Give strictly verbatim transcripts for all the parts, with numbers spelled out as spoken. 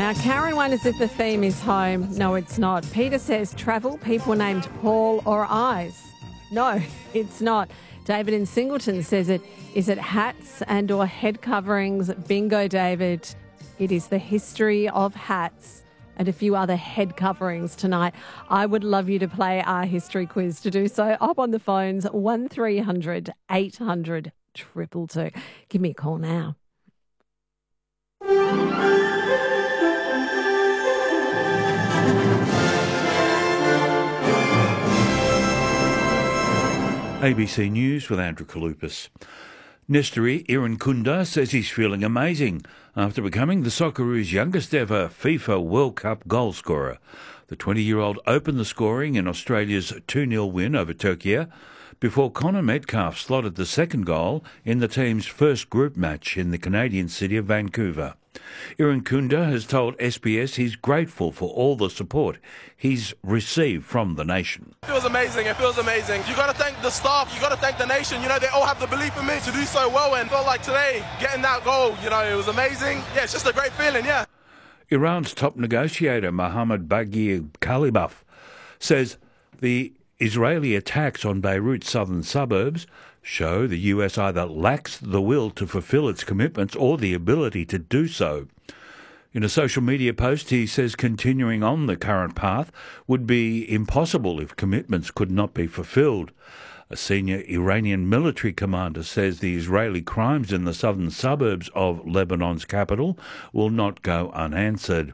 Now, Karen wonders if the theme is home. No, it's not. Peter says travel, people named Paul or eyes. No, it's not. David in Singleton says it. Is it hats and or head coverings? Bingo, David. It is the history of hats and a few other head coverings tonight. I would love you to play our history quiz. To do so, up on the phones, one three hundred eight hundred two two two. Give me a call now. A B C News with Andrew Kalupas. Nestori Irankunda says he's feeling amazing after becoming the Socceroos' youngest ever FIFA World Cup goal scorer. The twenty-year-old opened the scoring in Australia's two nil win over Turkey before Connor Metcalfe slotted the second goal in the team's first group match in the Canadian city of Vancouver. Irankunda has told S B S he's grateful for all the support he's received from the nation. It feels amazing, it feels amazing. You got to thank the staff, you got to thank the nation. You know, they all have the belief in me to do so well, and felt like today, getting that goal, you know, it was amazing. Yeah, it's just a great feeling, yeah. Iran's top negotiator, Mohammad Baghir Khalibaf, says the Israeli attacks on Beirut's southern suburbs show the U S either lacks the will to fulfil its commitments or the ability to do so. In a social media post, he says continuing on the current path would be impossible if commitments could not be fulfilled. A senior Iranian military commander says the Israeli crimes in the southern suburbs of Lebanon's capital will not go unanswered.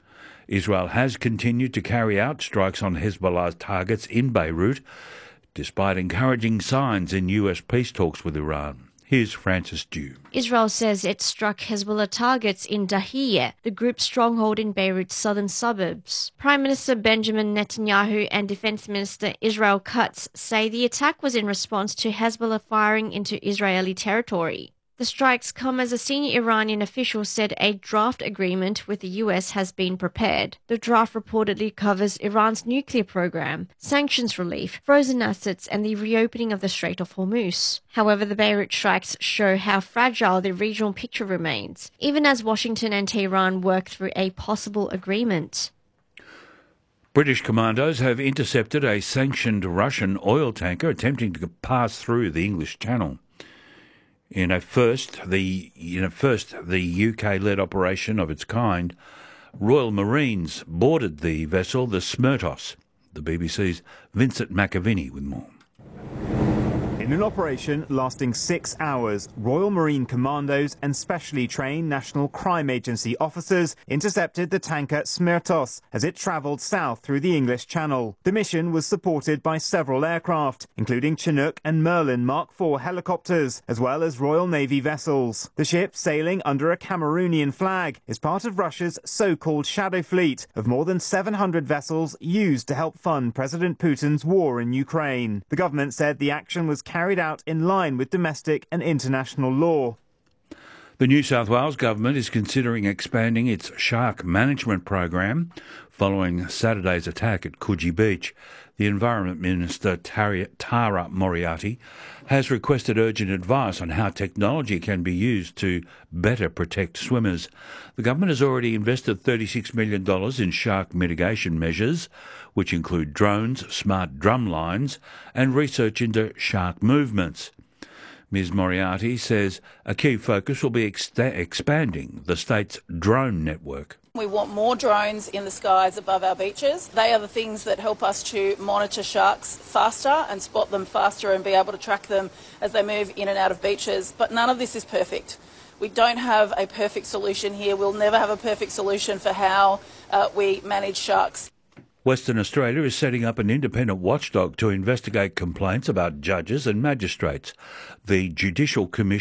Israel has continued to carry out strikes on Hezbollah's targets in Beirut, despite encouraging signs in U S peace talks with Iran. Here's Francis Dew. Israel says it struck Hezbollah targets in Dahiyeh, the group's stronghold in Beirut's southern suburbs. Prime Minister Benjamin Netanyahu and Defense Minister Israel Katz say the attack was in response to Hezbollah firing into Israeli territory. The strikes come as a senior Iranian official said a draft agreement with the U S has been prepared. The draft reportedly covers Iran's nuclear program, sanctions relief, frozen assets, and the reopening of the Strait of Hormuz. However, the Beirut strikes show how fragile the regional picture remains, even as Washington and Tehran work through a possible agreement. British commandos have intercepted a sanctioned Russian oil tanker attempting to pass through the English Channel. In a first, the in a first the U K-led operation of its kind, Royal Marines boarded the vessel, the Smertos. The B B C's Vincent McAviney with more. In an operation lasting six hours, Royal Marine Commandos and specially trained National Crime Agency officers intercepted the tanker Smertos as it travelled south through the English Channel. The mission was supported by several aircraft, including Chinook and Merlin Mark four helicopters, as well as Royal Navy vessels. The ship, sailing under a Cameroonian flag, is part of Russia's so-called shadow fleet of more than seven hundred vessels used to help fund President Putin's war in Ukraine. The government said the action was carried out in line with domestic and international law. The New South Wales government is considering expanding its shark management program following Saturday's attack at Coogee Beach. The Environment Minister Tara Moriarty has requested urgent advice on how technology can be used to better protect swimmers. The government has already invested thirty-six million dollars in shark mitigation measures, which include drones, smart drum lines, and research into shark movements. Miz Moriarty says a key focus will be ex- expanding the state's drone network. We want more drones in the skies above our beaches. They are the things that help us to monitor sharks faster and spot them faster and be able to track them as they move in and out of beaches. But none of this is perfect. We don't have a perfect solution here. We'll never have a perfect solution for how uh, we manage sharks. Western Australia is setting up an independent watchdog to investigate complaints about judges and magistrates. The Judicial Commission